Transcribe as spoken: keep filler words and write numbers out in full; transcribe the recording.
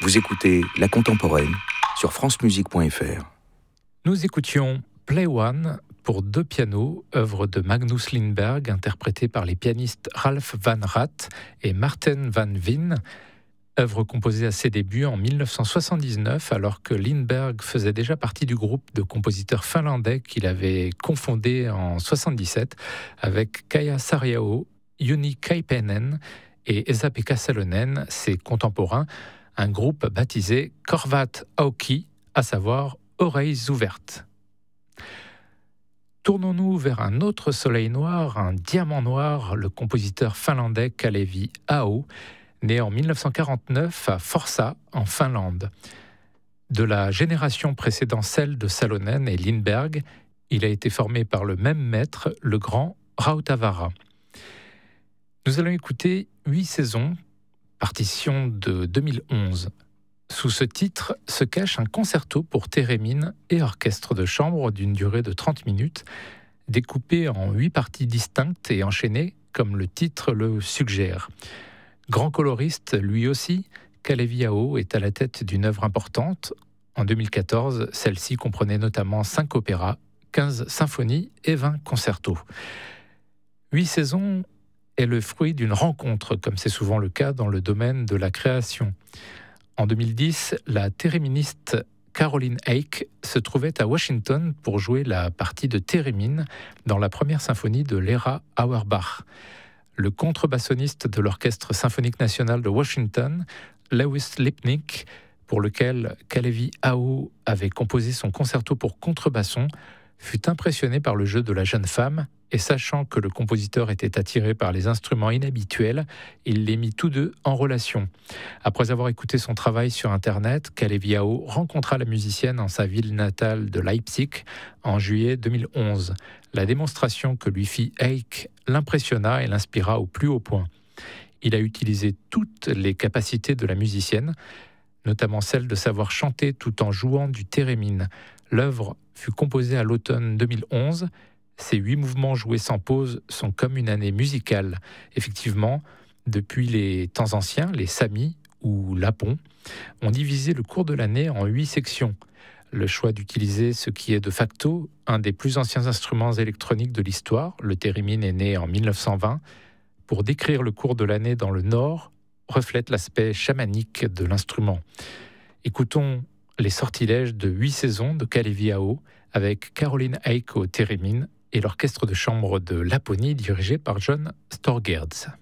Vous écoutez La Contemporaine sur francemusique point f r. Nous écoutions Play One pour deux pianos, œuvre de Magnus Lindberg, interprétée par les pianistes Ralph Van Raat et Marten van Veen. Œuvre composée à ses débuts en dix-neuf cent soixante-dix-neuf, alors que Lindberg faisait déjà partie du groupe de compositeurs finlandais qu'il avait confondé en soixante-dix-sept avec Kaija Saariaho, Juni Kaipainen et Esa-Pekka Salonen, ses contemporains, un groupe baptisé Korvat Auki, à savoir Oreilles ouvertes. Tournons-nous vers un autre soleil noir, un diamant noir, le compositeur finlandais Kalevi Aho, né en dix-neuf cent quarante-neuf à Forsa, en Finlande. De la génération précédant celle de Salonen et Lindberg, il a été formé par le même maître, le grand Rautavaara. Nous allons écouter Huit saisons, partition de deux mille onze. Sous ce titre se cache un concerto pour thérémine et orchestre de chambre d'une durée de trente minutes, découpé en huit parties distinctes et enchaînées, comme le titre le suggère. Grand coloriste, lui aussi, Kalevi Aho est à la tête d'une œuvre importante. En deux mille quatorze, celle-ci comprenait notamment cinq opéras, quinze symphonies et vingt concertos. Huit saisons est le fruit d'une rencontre, comme c'est souvent le cas dans le domaine de la création. En deux mille dix, la théréministe Caroline Eick se trouvait à Washington pour jouer la partie de thérémine dans la première symphonie de Lera Auerbach. Le contrebassoniste de l'Orchestre symphonique national de Washington, Lewis Lipnick, pour lequel Kalevi Aho avait composé son concerto pour contrebasson, fut impressionné par le jeu de la jeune femme et sachant que le compositeur était attiré par les instruments inhabituels, il les mit tous deux en relation. Après avoir écouté son travail sur Internet, Kalevi Aho rencontra la musicienne en sa ville natale de Leipzig en juillet deux mille onze. La démonstration que lui fit Eick l'impressionna et l'inspira au plus haut point. Il a utilisé toutes les capacités de la musicienne, notamment celle de savoir chanter tout en jouant du thérémine. L'œuvre fut composée à l'automne deux mille onze. Ces huit mouvements joués sans pause sont comme une année musicale. Effectivement, depuis les temps anciens, les samis ou lapons ont divisé le cours de l'année en huit sections. Le choix d'utiliser ce qui est de facto un des plus anciens instruments électroniques de l'histoire, le thérémine est né en dix-neuf cent vingt, pour décrire le cours de l'année dans le Nord, reflète l'aspect chamanique de l'instrument. Écoutons les sortilèges de huit saisons de Kalevi Aho avec Caroline Eick au thérémine et l'orchestre de chambre de Laponie dirigé par John Storgerds.